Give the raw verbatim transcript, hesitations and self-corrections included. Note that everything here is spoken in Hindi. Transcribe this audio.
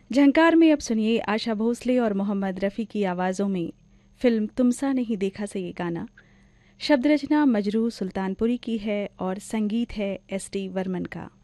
झंकार में अब सुनिए आशा भोसले और मोहम्मद रफ़ी की आवाज़ों में फिल्म तुमसा नहीं देखा से ये गाना। शब्द रचना मजरू सुल्तानपुरी की है और संगीत है एस टी वर्मन का।